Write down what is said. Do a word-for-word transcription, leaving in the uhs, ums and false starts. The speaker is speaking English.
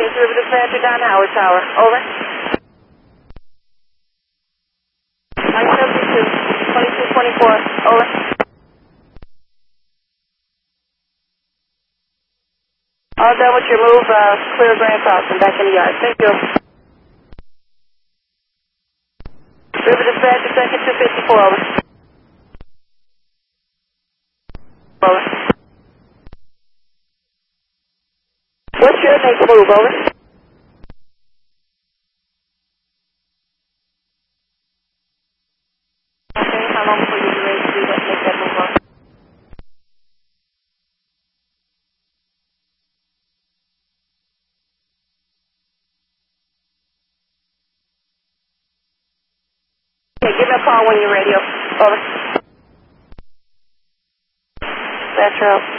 Queens River Dispatch, Don Howard Tower. Over. nine seventy-two, twenty-two twenty-four. Over. All done with your move. Uh, clear Grand Crossing. Back in the yard. Thank you. River Dispatch, second two fifty-four. Over. Over. What's your next move? Over. Okay, how long before you be ready to do that? Make that move on. Okay, give me a call when you're ready. Over. That's right.